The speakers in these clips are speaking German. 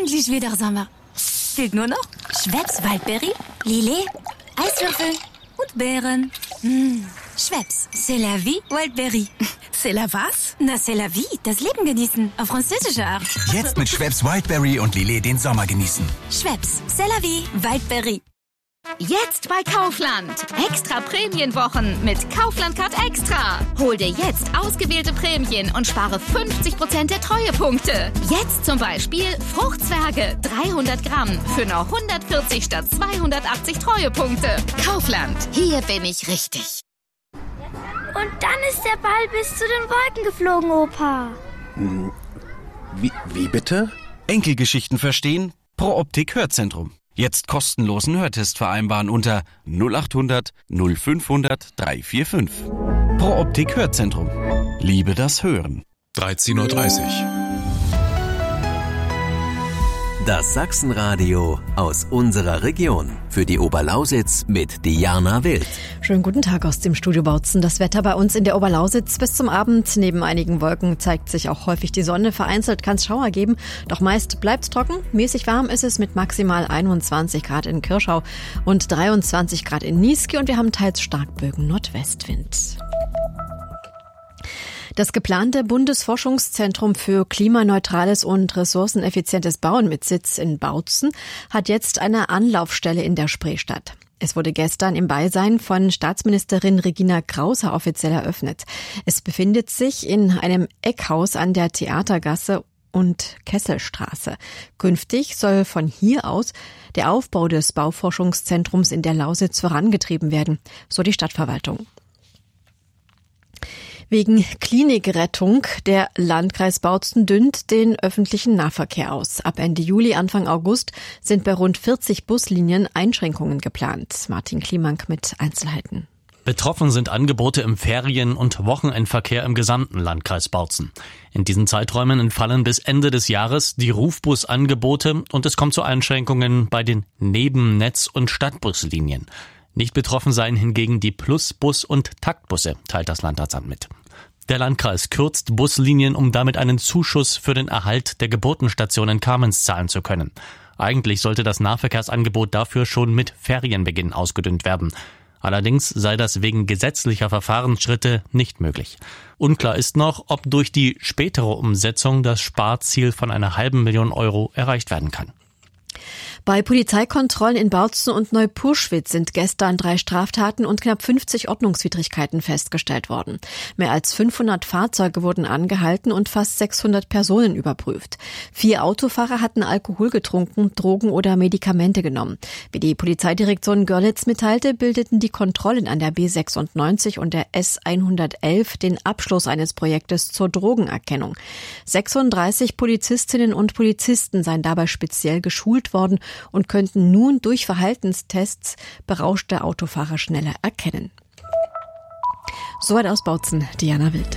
endlich wieder Sommer. Fehlt nur noch Schweppes Waldberry, Lillet, Eiswürfel und Beeren. Schweppes, c'est la vie, Waldberry. C'est la was? Na, c'est la vie, das Leben genießen, auf französische Art. Jetzt mit Schweppes Wildberry und Lillet den Sommer genießen. Schweppes, c'est la vie, Waldberry. Jetzt bei Kaufland. Extra Prämienwochen mit Kaufland Card Extra. Hol dir jetzt ausgewählte Prämien und spare 50% der Treuepunkte. Jetzt zum Beispiel Fruchtzwerge 300 Gramm für nur 140 statt 280 Treuepunkte. Kaufland, hier bin ich richtig. Und dann ist der Ball bis zu den Wolken geflogen, Opa. Wie bitte? Enkelgeschichten verstehen? Pro Optik Hörzentrum. Jetzt kostenlosen Hörtest vereinbaren unter 0800 0500 345. Pro Optik Hörzentrum. Liebe das Hören. 13:30 Uhr. Das Sachsenradio aus unserer Region. Für die Oberlausitz mit Diana Wild. Schönen guten Tag aus dem Studio Bautzen. Das Wetter bei uns in der Oberlausitz bis zum Abend. Neben einigen Wolken zeigt sich auch häufig die Sonne. Vereinzelt kann es Schauer geben. Doch meist bleibt es trocken. Mäßig warm ist es mit maximal 21 Grad in Kirschau und 23 Grad in Niesky. Und wir haben teils Starkbögen Nordwestwind. Das geplante Bundesforschungszentrum für klimaneutrales und ressourceneffizientes Bauen mit Sitz in Bautzen hat jetzt eine Anlaufstelle in der Spreestadt. Es wurde gestern im Beisein von Staatsministerin Regina Graußer offiziell eröffnet. Es befindet sich in einem Eckhaus an der Theatergasse und Kesselstraße. Künftig soll von hier aus der Aufbau des Bauforschungszentrums in der Lausitz vorangetrieben werden, so die Stadtverwaltung. Wegen Klinikrettung, der Landkreis Bautzen dünnt den öffentlichen Nahverkehr aus. Ab Ende Juli, Anfang August sind bei rund 40 Buslinien Einschränkungen geplant. Martin Klimank mit Einzelheiten. Betroffen sind Angebote im Ferien- und Wochenendverkehr im gesamten Landkreis Bautzen. In diesen Zeiträumen entfallen bis Ende des Jahres die Rufbusangebote und es kommt zu Einschränkungen bei den Nebennetz- und Stadtbuslinien. Nicht betroffen seien hingegen die Plusbus- und Taktbusse, teilt das Landratsamt mit. Der Landkreis kürzt Buslinien, um damit einen Zuschuss für den Erhalt der Geburtenstation in Kamenz zahlen zu können. Eigentlich sollte das Nahverkehrsangebot dafür schon mit Ferienbeginn ausgedünnt werden. Allerdings sei das wegen gesetzlicher Verfahrensschritte nicht möglich. Unklar ist noch, ob durch die spätere Umsetzung das Sparziel von einer €500.000 erreicht werden kann. Bei Polizeikontrollen in Bautzen und Neupurschwitz sind gestern 3 Straftaten und knapp 50 Ordnungswidrigkeiten festgestellt worden. Mehr als 500 Fahrzeuge wurden angehalten und fast 600 Personen überprüft. 4 Autofahrer hatten Alkohol getrunken, Drogen oder Medikamente genommen. Wie die Polizeidirektion Görlitz mitteilte, bildeten die Kontrollen an der B96 und der S111 den Abschluss eines Projektes zur Drogenerkennung. 36 Polizistinnen und Polizisten seien dabei speziell geschult worden und könnten nun durch Verhaltenstests berauschte Autofahrer schneller erkennen. Soweit aus Bautzen, Diana Wild.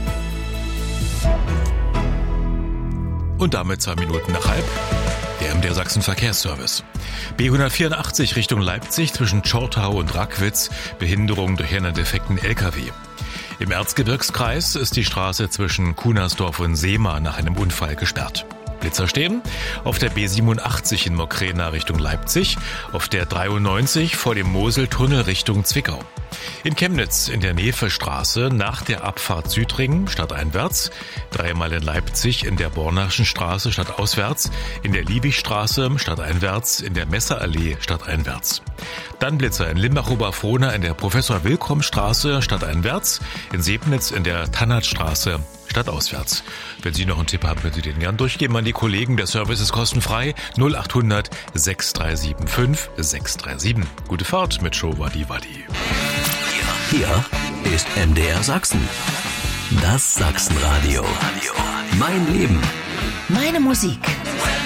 Und damit 2 Minuten nach halb. Der MDR Sachsen Verkehrsservice. B184 Richtung Leipzig zwischen Tschortau und Rackwitz. Behinderung durch einen defekten LKW. Im Erzgebirgskreis ist die Straße zwischen Kunersdorf und Seema nach einem Unfall gesperrt. Blitzer stehen auf der B87 in Mokrena Richtung Leipzig, auf der 93 vor dem Moseltunnel Richtung Zwickau. In Chemnitz in der Nevestraße nach der Abfahrt Südring stadteinwärts, 3-mal in Leipzig in der Bornachschen Straße stadtauswärts, in der Liebigstraße stadteinwärts, in der Messerallee stadteinwärts. Dann Blitzer in Limbach-Oberfrohna in der Professor-Wilkom-Straße stadteinwärts, in Sebnitz in der Tannatstraße stadtauswärts. Wenn Sie noch einen Tipp haben, können Sie den gern durchgeben an die Kollegen. Der Service ist kostenfrei. 0800 6375 637. Gute Fahrt mit Show Wadi Wadi. Hier ist MDR Sachsen. Das Sachsenradio. Mein Leben. Meine Musik.